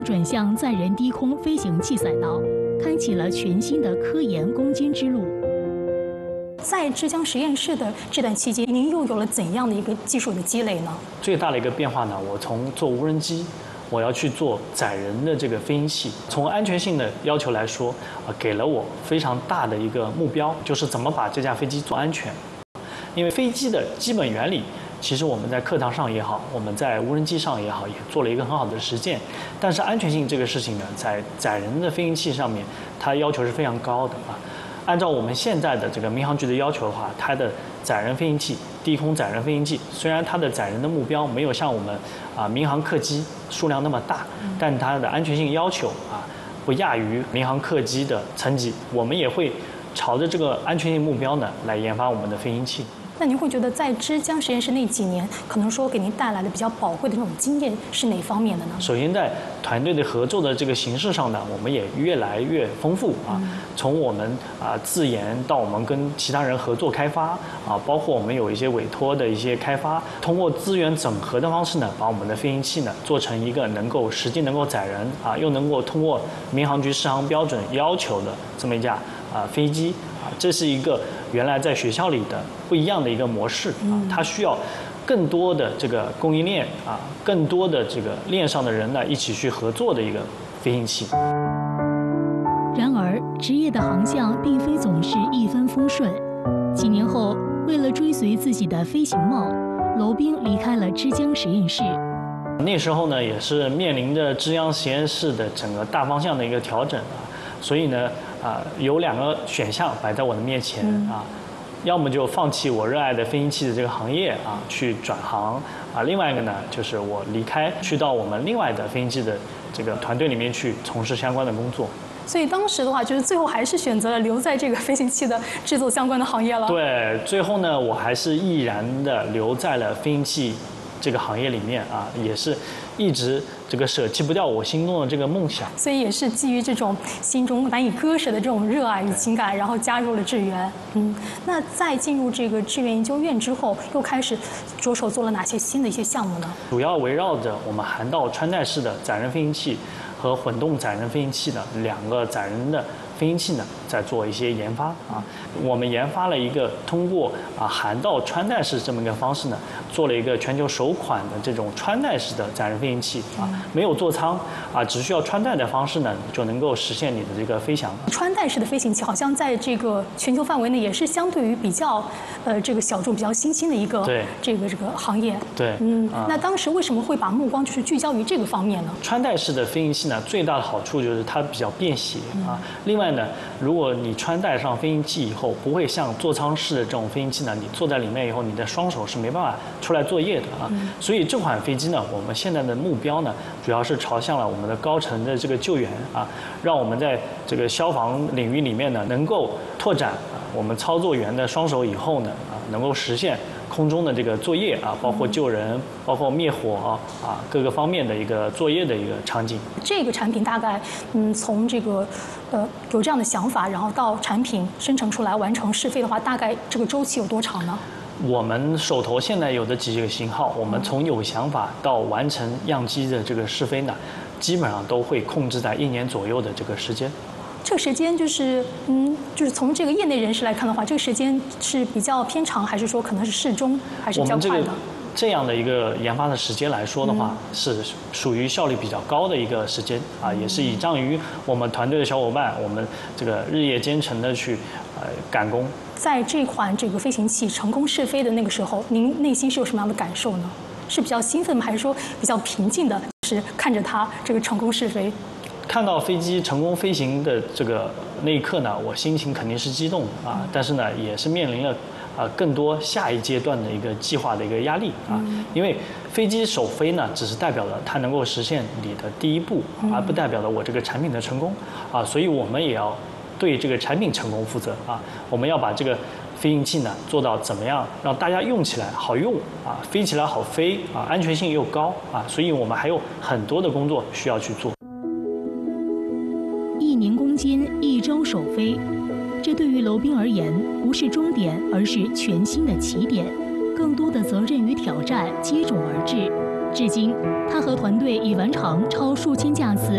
转向载人低空飞行器赛道，开启了全新的科研攻坚之路。在浙江实验室的这段期间，您又有了怎样的一个技术的积累呢？ 最大的一个变化呢，我从做无人机，我要去做载人的这个飞行器。从安全性的要求来说，给了我非常大的一个目标，就是怎么把这架飞机做安全。因为飞机的基本原理，其实我们在课堂上也好，我们在无人机上也好，也做了一个很好的实践。但是安全性这个事情呢，在载人的飞行器上面，它要求是非常高的啊。按照我们现在的这个民航局的要求的话，它的载人飞行器、低空载人飞行器，虽然它的载人的目标没有像我们民航客机数量那么大，但它的安全性要求不亚于民航客机的层级。我们也会朝着这个安全性目标呢来研发我们的飞行器。 那您会觉得在浙江实验室那几年，可能说给您带来的比较宝贵的这种经验是哪方面的呢？ 首先，在团队的合作的这个形式上呢，我们也越来越丰富啊。从我们自研到我们跟其他人合作开发包括我们有一些委托的一些开发，通过资源整合的方式呢，把我们的飞行器呢做成一个实际能够载人又能够通过民航局适航标准要求的这么一架飞机这是一个原来在学校里的不一样的一个模式它需要更多的这个供应链更多的这个链上的人呢一起去合作的一个飞行器。 然而，职业的航向并非总是一帆风顺。几年后，为了追随自己的飞行梦，娄斌离开了之江实验室。 那时候呢，也是面临着之江实验室的整个大方向的一个调整所以呢，有两个选项摆在我的面前要么就放弃我热爱的飞行器的这个行业去转行另外一个呢，就是我离开，去到我们另外的飞行器的这个团队里面去从事相关的工作。 所以当时的话，就是最后还是选择了留在这个飞行器的制作相关的行业了。 对，最后呢，我还是毅然的留在了飞行器这个行业里面也是一直这个舍弃不掉我心中的这个梦想。 所以也是基于这种心中难以割舍的这种热爱与情感，然后加入了智源。那在进入这个智源研究院之后，又开始着手做了哪些新的一些项目呢？主要围绕着我们涵道穿戴式的载人飞行器和混动载人飞行器的两个载人的飞行器呢，在做一些研发我们研发了一个通过涵道穿戴式这么一个方式呢，做了一个全球首款的这种穿戴式的载人飞行器没有座舱只需要穿戴的方式呢，就能够实现你的这个飞翔。 穿戴式的飞行器好像在这个全球范围内也是相对于比较这个小众、比较新兴的一个这个行业。 对， 那当时为什么会把目光就是聚焦于这个方面呢？ 穿戴式的飞行器呢，最大的好处就是它比较便携另外呢，如果你穿戴上飞行器以后，不会像座舱式的这种飞行器呢，你坐在里面以后，你的双手是没办法出来作业的所以这款飞机呢，我们现在的目标呢，主要是朝向了我们的高层的这个救援让我们在这个消防领域里面呢，能够拓展我们操作员的双手以后呢能够实现空中的这个作业包括救人、包括灭火各个方面的一个作业的一个场景。 这个产品大概从这个有这样的想法，然后到产品生成出来完成试飞的话，大概这个周期有多长呢？ 我们手头现在有的几个型号，我们从有想法到完成样机的这个试飞呢，基本上都会控制在1年左右的这个时间。 这个时间就是就是从这个业内人士来看的话，这个时间是比较偏长，还是说可能是适中，还是比较快的？ 这样的一个研发的时间来说的话，是属于效率比较高的一个时间也是倚仗于我们团队的小伙伴，我们这个日夜兼程的去赶工。 在这款这个飞行器成功试飞的那个时候，您内心是有什么样的感受呢？是比较兴奋吗？还是说比较平静的，是看着它这个成功试飞？ 看到飞机成功飞行的这个那一刻呢，我心情肯定是激动但是呢，也是面临了更多下一阶段的一个计划的一个压力因为飞机首飞呢，只是代表了它能够实现你的第一步而不代表了我这个产品的成功所以我们也要对这个产品成功负责我们要把这个飞行器呢做到怎么样让大家用起来好用飞起来好飞安全性又高所以我们还有很多的工作需要去做。 1年攻坚，1周首飞，这对于娄斌而言不是终点，而是全新的起点。更多的责任与挑战接踵而至。至今，他和团队已完成超数千架次